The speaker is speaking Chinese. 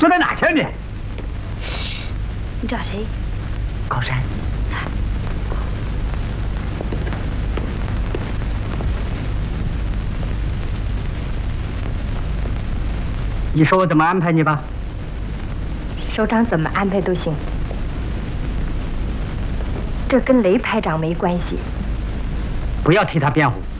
住在哪去了你？ 你找谁？ 高山。 你说我怎么安排你吧？ 首长怎么安排都行，这跟雷排长没关系。 不要替他辩护。